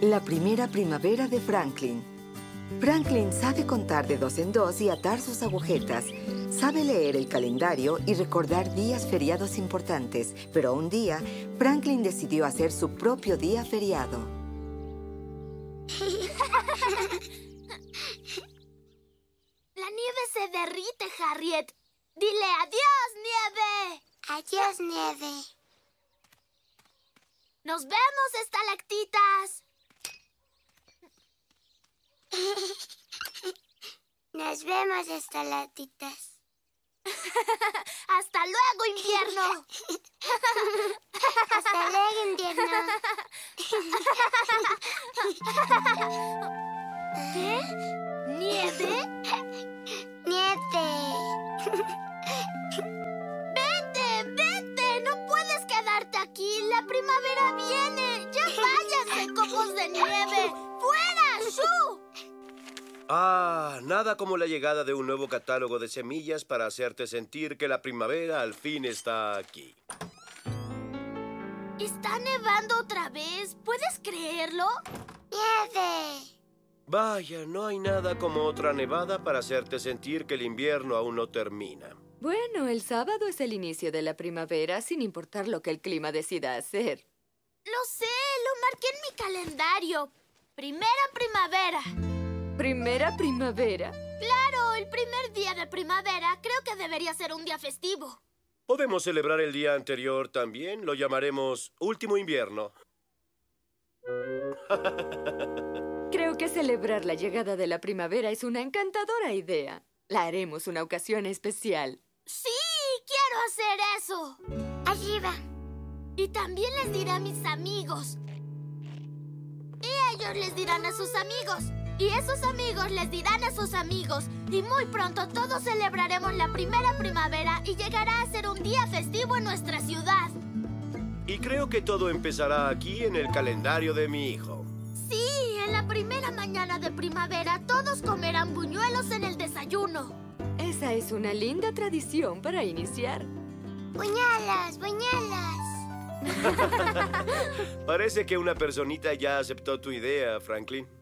La primera primavera de Franklin. Franklin sabe contar de 2 en 2 y atar sus agujetas. Sabe leer el calendario y recordar días feriados importantes. Pero un día, Franklin decidió hacer su propio día feriado. La nieve se derrite, Harriet. Dile adiós, nieve. Adiós, nieve. Nos vemos, estalactitas. Nos vemos, estalactitas. ¡Hasta luego, invierno! Hasta luego, invierno. ¿Qué? ¿Nieve? Nieve. ¡Vete, vete! ¡No puedes quedarte aquí! ¡La primavera viene! ¡Ya váyanse, copos de nieve! ¡Fuera, Shoo! Ah, nada como la llegada de un nuevo catálogo de semillas para hacerte sentir que la primavera al fin está aquí. ¿Está nevando otra vez? ¿Puedes creerlo? Nieve. Vaya, no hay nada como otra nevada para hacerte sentir que el invierno aún no termina. Bueno, el sábado es el inicio de la primavera, sin importar lo que el clima decida hacer. Lo sé, lo marqué en mi calendario. Primera primavera. ¿Primera primavera? Claro, el primer día de primavera creo que debería ser un día festivo. Podemos celebrar el día anterior también. Lo llamaremos Último Invierno. Creo que celebrar la llegada de la primavera es una encantadora idea. La haremos una ocasión especial. ¡Sí! ¡Quiero hacer eso! Arriba. Y también les diré a mis amigos. Y ellos les dirán a sus amigos. Y esos amigos les dirán a sus amigos. Y muy pronto todos celebraremos la primera primavera y llegará a ser un día festivo en nuestra ciudad. Y creo que todo empezará aquí en el calendario de mi hijo. Sí, en la primera mañana de primavera todos comerán buñuelos en el desayuno. Esa es una linda tradición para iniciar. Buñuelos, buñuelos. Parece que una personita ya aceptó tu idea, Franklin.